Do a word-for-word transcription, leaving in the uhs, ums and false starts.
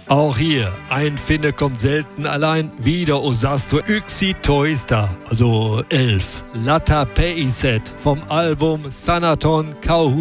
Auch hier, ein Finne kommt selten allein, wieder Osasto Yksi Toista, also elf. Latta Peiset vom Album Sanaton Kauhu.